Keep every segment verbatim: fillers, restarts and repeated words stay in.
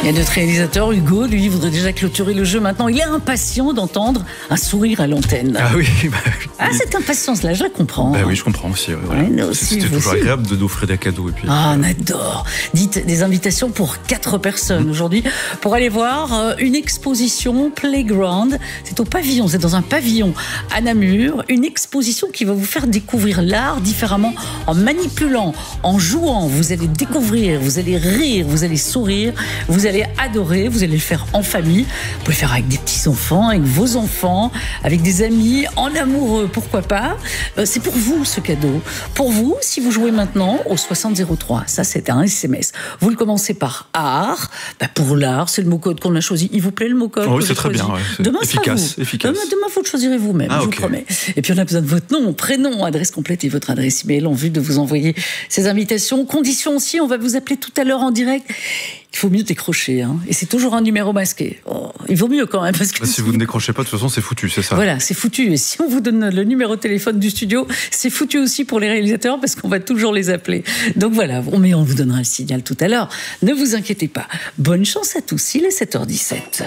Et notre réalisateur Hugo, lui, voudrait déjà clôturer le jeu maintenant. Il est impatient d'entendre un sourire à l'antenne. Ah oui, bah, Ah, cette impatience-là, je la comprends. Bah oui, je comprends aussi. Ouais, voilà. Ouais, aussi, C'était toujours aussi. agréable de d'offrir des cadeaux. Et puis, Ah, on adore. Dites des invitations pour quatre personnes aujourd'hui pour aller voir euh, une exposition Playground. C'est au pavillon, c'est dans un pavillon à Namur. Une exposition qui va vous faire découvrir l'art différemment en manipulant, en jouant. Vous allez découvrir, vous allez rire, vous allez sourire, vous allez adorer, vous allez le faire en famille. Vous pouvez le faire avec des petits-enfants, avec vos enfants, avec des amis, en amoureux, pourquoi pas. Euh, c'est pour vous ce cadeau. Pour vous, si vous jouez maintenant au soixante zéro trois, ça c'est un S M S. Vous le commencez par art. Bah, pour l'art, c'est le mot-code qu'on a choisi. Il vous plaît le mot-code? Oh oui, c'est très bien. Ouais, c'est demain, efficace, efficace. Demain, demain, vous le choisirez vous-même, ah, je okay. vous promets. Et puis on a besoin de votre nom, prénom, adresse complète et votre adresse email en vue de vous envoyer ces invitations. Conditions aussi, on va vous appeler tout à l'heure en direct. Il faut mieux décrocher, hein. Et c'est toujours un numéro masqué. Oh, il vaut mieux quand même. Parce que bah, si vous ne décrochez pas, de toute façon, c'est foutu, c'est ça. Voilà, c'est foutu. Et si on vous donne le numéro de téléphone du studio, c'est foutu aussi pour les réalisateurs parce qu'on va toujours les appeler. Donc voilà, mais on vous donnera le signal tout à l'heure. Ne vous inquiétez pas. Bonne chance à tous. Il est sept heures dix-sept.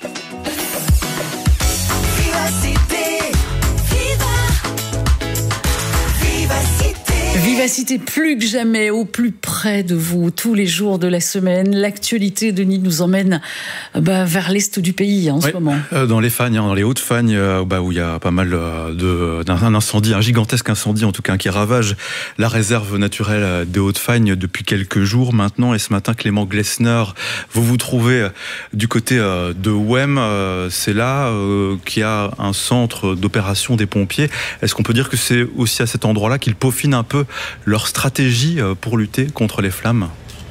Vivacité plus que jamais, au plus près de vous, tous les jours de la semaine. L'actualité, Denis, nous emmène bah, vers l'est du pays en oui, ce moment. Euh, dans les Fagnes, hein, dans les Hautes-Fagnes, euh, bah, où il y a pas mal de, d'un incendie, un gigantesque incendie en tout cas, qui ravage la réserve naturelle des Hautes-Fagnes depuis quelques jours maintenant. Et ce matin, Clément Glessner, vous vous trouvez du côté euh, de Wem. Euh, c'est là euh, qu'il y a un centre d'opération des pompiers. Est-ce qu'on peut dire que c'est aussi à cet endroit-là qu'ils peaufinent un peu leur stratégie pour lutter contre les flammes?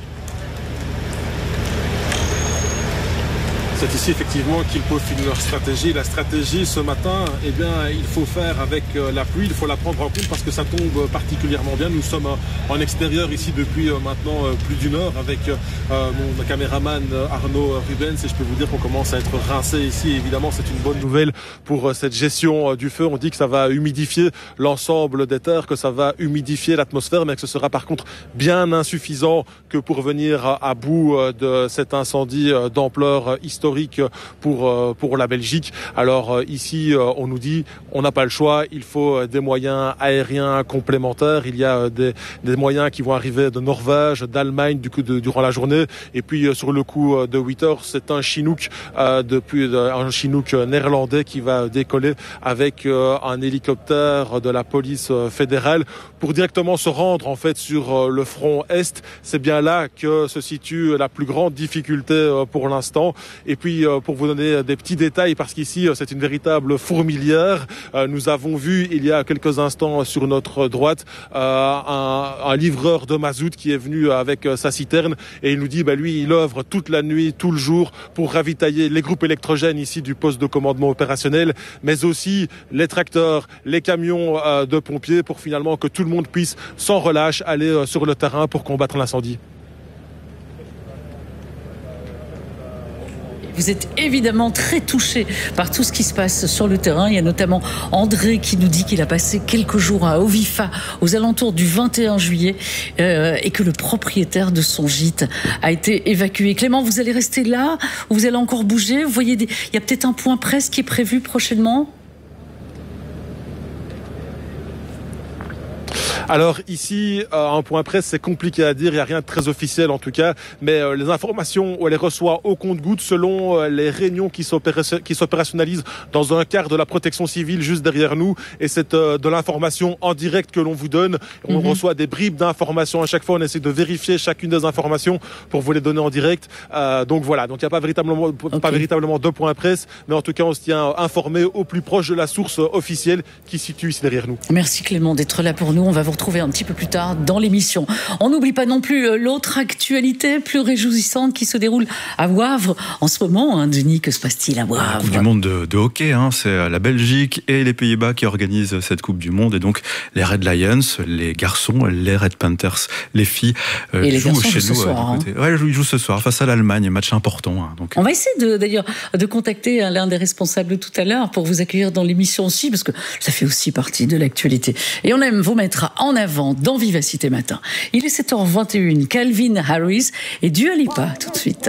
C'est ici effectivement qu'ils peaufinent leur stratégie. La stratégie ce matin, eh bien, il faut faire avec la pluie, il faut la prendre en compte parce que ça tombe particulièrement bien. Nous sommes en extérieur ici depuis maintenant plus d'une heure avec mon caméraman Arnaud Rubens et je peux vous dire qu'on commence à être rincé ici. Évidemment, c'est une bonne nouvelle pour cette gestion du feu. On dit que ça va humidifier l'ensemble des terres, que ça va humidifier l'atmosphère, mais que ce sera par contre bien insuffisant que pour venir à bout de cet incendie d'ampleur historique pour pour la Belgique. Alors ici, on nous dit, on n'a pas le choix, il faut des moyens aériens complémentaires. Il y a des, des moyens qui vont arriver de Norvège, d'Allemagne du coup de, durant la journée. Et puis sur le coup de huit heures, c'est un Chinook euh, depuis un Chinook néerlandais qui va décoller avec euh, un hélicoptère de la police fédérale pour directement se rendre en fait sur le front est. C'est bien là que se situe la plus grande difficulté pour l'instant. Et puis pour vous donner des petits détails, parce qu'ici c'est une véritable fourmilière, nous avons vu il y a quelques instants sur notre droite un, un livreur de mazout qui est venu avec sa citerne et il nous dit bah lui il œuvre toute la nuit, tout le jour pour ravitailler les groupes électrogènes ici du poste de commandement opérationnel, mais aussi les tracteurs, les camions de pompiers pour finalement que tout le monde puisse sans relâche aller sur le terrain pour combattre l'incendie. Vous êtes évidemment très touché par tout ce qui se passe sur le terrain. Il y a notamment André qui nous dit qu'il a passé quelques jours à Ovifa aux alentours du vingt et un juillet euh, et que le propriétaire de son gîte a été évacué. Clément, vous allez rester là ou vous allez encore bouger? Vous voyez, des... il y a peut-être un point presse qui est prévu prochainement? Alors ici, euh, un point presse, c'est compliqué à dire, il n'y a rien de très officiel en tout cas, mais euh, les informations, on les reçoit au compte-gouttes selon euh, les réunions qui s'opérationnalisent dans un quart de la protection civile juste derrière nous, et c'est euh, de l'information en direct que l'on vous donne. On mm-hmm. reçoit des bribes d'informations à chaque fois, on essaie de vérifier chacune des informations pour vous les donner en direct. Euh, donc voilà, donc il n'y a pas véritablement, okay. pas véritablement de point presse, mais en tout cas on se tient informé au plus proche de la source officielle qui se situe ici derrière nous. Merci Clément d'être là pour nous, on va vous retrouver un petit peu plus tard dans l'émission. On n'oublie pas non plus l'autre actualité plus réjouissante qui se déroule à Wavre en ce moment. Hein, Denis, que se passe-t-il à Wavre? La Coupe du Monde de, de hockey, hein, c'est la Belgique et les Pays-Bas qui organisent cette Coupe du Monde. Et donc, les Red Lions, les garçons, les Red Panthers, les filles euh, et les jouent chez jouent nous. Ce soir, hein. Ouais, ils jouent ce soir face à l'Allemagne, match important. Hein, donc. On va essayer de, d'ailleurs de contacter l'un des responsables tout à l'heure pour vous accueillir dans l'émission aussi, parce que ça fait aussi partie de l'actualité. Et on aime vous mettre en avant dans Vivacité Matin. Il est sept heures vingt et une, Calvin Harris et Dua Lipa tout de suite.